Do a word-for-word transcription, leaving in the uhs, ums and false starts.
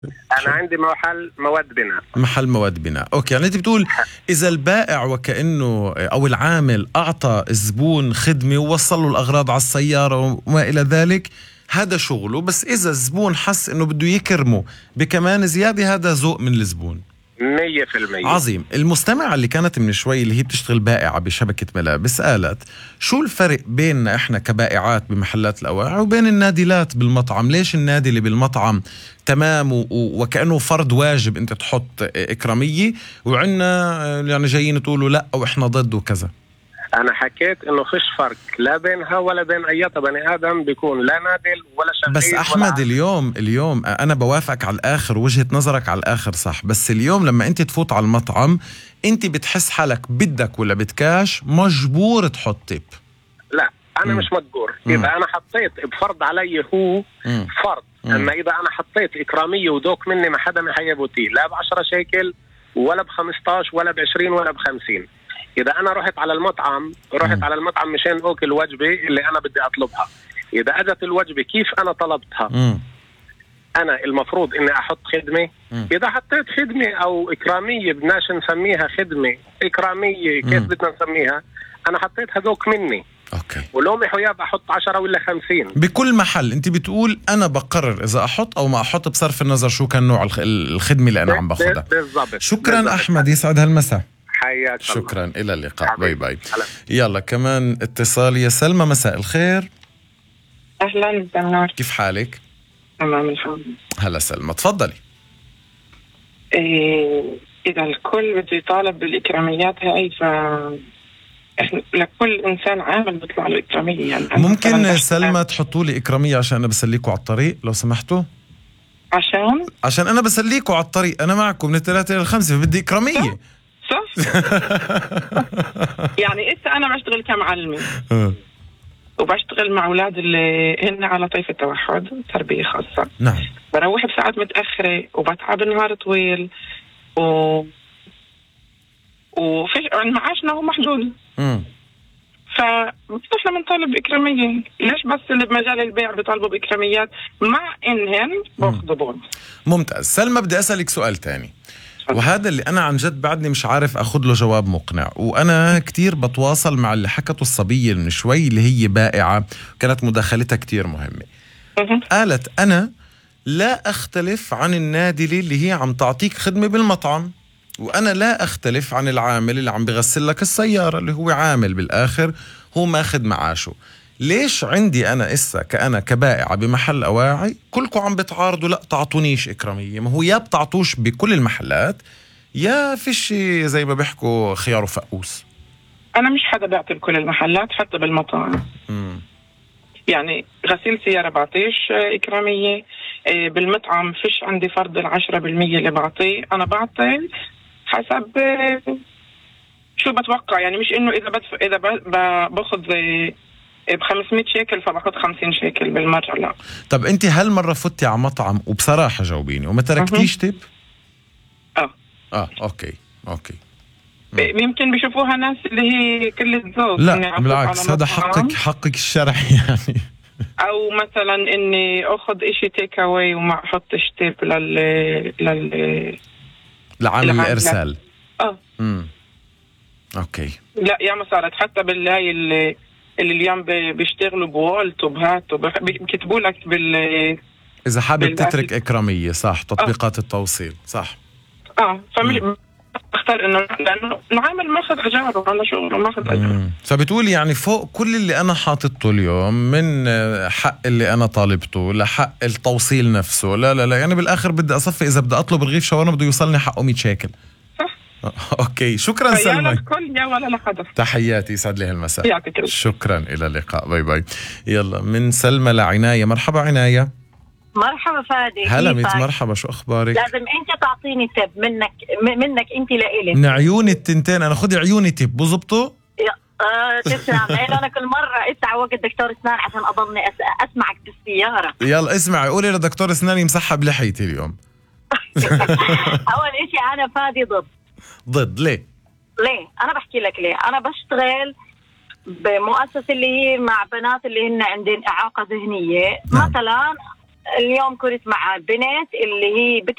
أنا عندي محل مواد بناء. محل مواد بناء. أوكي، يعني أنت بتقول إذا البائع وكأنه أو العامل أعطى الزبون خدمة ووصل له الأغراض على السيارة وما إلى ذلك، هذا شغله. بس إذا الزبون حس إنه بده يكرمه بكمان زيادة، هذا ذوق من الزبون. مية في المية. عظيم. المستمعة اللي كانت من شوي اللي هي بتشتغل بائعة بشبكة ملابس قالت شو الفرق بيننا إحنا كبائعات بمحلات الأواعي وبين النادلات بالمطعم؟ ليش النادي اللي بالمطعم تمام و- وكأنه فرض واجب أنت تحط إكرامية، وعنا يعني جايين تقولوا لا وإحنا ضد وكذا؟ أنا حكيت إنه فيش فرق لا بينها ولا بين أي بني آدم بيكون لا نادل ولا شغيل. بس أحمد ولا اليوم اليوم أنا بوافقك على الآخر، وجهة نظرك على الآخر صح. بس اليوم لما أنت تفوت على المطعم أنت بتحس حالك بدك ولا بدكاش مجبور تحط تيب. لا، أنا مم. مش مجبور. مم. إذا أنا حطيت بفرض علي هو مم. فرض. مم. أما إذا أنا حطيت إكرامية ودوك مني ما حدا ما حيبوتي لا بعشرة شيكل ولا بخمستاش ولا بعشرين ولا بخمسين. إذا أنا رحت على المطعم رحت مم. على المطعم مشان أكل الوجبة اللي أنا بدي أطلبها، إذا أجت الوجبة كيف أنا طلبتها، مم. أنا المفروض إني أحط خدمة. مم. إذا حطيت خدمة أو إكرامية بدناش نسميها خدمة إكرامية كيف مم. بدنا نسميها، أنا حطيت هذوك مني أوكي. ولو محياب أحط عشرة ولا خمسين. بكل محل أنت بتقول أنا بقرر إذا أحط أو ما أحط بصرف النظر شو كان نوع الخ- الخدمة اللي أنا عم باخدها. بالضبط. شكرا بالضبط. أحمد، يسعد هالمساء. حياك الله. شكرا، إلى اللقاء. باي باي. هلا. يلا كمان اتصال. يا سلمى، مساء الخير. أهلا بنور. كيف حالك؟ تمام الحمد. هلا سلمى، تفضلي. إيه إذا الكل بده يطالب بالإكراميات هاي ف إحنا لكل إنسان عامل بيطلع له إكرامية. يعني أنا مثلاً ممكن بحكي سلمى تحطوا لي إكرامية عشان أنا بسليكوا على الطريق لو سمحتوا؟ عشان عشان أنا بسليكوا على الطريق، أنا معكم من الثلاثة إلى الخمسة، فبدي إكرامية. صح. يعني إذا أنا بشتغل كمعلمة وبشتغل مع أولاد اللي هن على طيف التوحد تربية خاصة، نعم. بروح بساعات متأخرة وبتعب نهار طويل و وفي معاشنا هو محدود، مم. فاحنا بنطالب بإكرامية. ليش بس اللي بمجال البيع بيطالبوا بإكراميات مع إنهن باخذوا بونص؟ ممتاز. سلمى، بدي أسألك سؤال تاني، وهذا اللي أنا عن جد بعدني مش عارف أخذ له جواب مقنع. وأنا كتير بتواصل مع اللي حكته الصبية من شوي اللي هي بائعة، كانت مداخلتها كتير مهمة. قالت أنا لا أختلف عن النادلة اللي هي عم تعطيك خدمة بالمطعم، وأنا لا أختلف عن العامل اللي عم بغسل لك السيارة اللي هو عامل بالآخر هو ماخد معاشه. ليش عندي أنا إسا كأنا كبائعة بمحل أواعي كلكم عم بتعارضوا لا تعطونيش إكرامية؟ ما هو يا بتعطوش بكل المحلات يا فيش زي ما بيحكوا خيار وفقوس. أنا مش حدا بعطي بكل المحلات حتى بالمطاعم. مم. يعني غسيل سيارة بعطيش إكرامية، بالمطعم فيش عندي فرض العشرة بالمية اللي بعطيه، أنا بعطي حسب شو بتوقع. يعني مش إنه إذا بدف إذا باخذ بخمسمية شيكل فباخذ خمسين شيكل بالمرة، لا. طب أنت هل مرة فتي على مطعم وبصراحة جاوبيني وما تركتيش تيب؟ آه آه أوكي أوكي. يمكن بيشوفوها ناس اللي هي كل الذوق. لا بالعكس، هذا حقك حقك الشرعي يعني. او مثلا اني اخذ اشي تيك اواي وما احطش تيب لل لل لعامل الارسال. اه امم اوكي. لا يا ما صارت حتى بالهاي اللي اللي اليوم بيشتغلوا بوالت وبهات بكتبوا لك بال اذا حابب تترك اكراميه، صح، تطبيقات آه. التوصيل، صح. اه فمش اختار انه لانه العامل ماخذ اجاره على شغله ماخذ اجره. فبتقولي يعني فوق كل اللي انا حاطته اليوم من حق اللي انا طالبته لحق التوصيل نفسه، لا لا لا يعني بالاخر بدي اصفي اذا بدي اطلب رغيف شاورما بده يوصلني حقه مية شيكل. صح. اوكي، شكرا سلمى. يا للكل يا ولا لحدا. تحياتي، يسعد لي هالمساء. يعطيك شكرا، الى اللقاء، باي باي. يلا من سلمى لعناية. مرحبا عناية. مرحبا فادي. هلا ميت مرحبا، شو اخبارك؟ لازم انت تعطيني تب منك منك انت لإلي. من عيوني التنتين، انا خذي عيوني تب بزبطوا. اه تسلم. انا كل مره ادفع وقت دكتور اسنان عشان اضلني اسمعك بالسياره. يلا اسمعي، قولي لدكتور اسنان يمسحها بلحيتي اليوم. اول اشي انا فادي ضد. ضد ليه؟ ليه؟ انا بحكي لك ليه. انا بشتغل بمؤسسه اللي هي مع بنات اللي هن عندهم اعاقه ذهنيه. نعم. مثلا اليوم كنت مع بنت اللي هي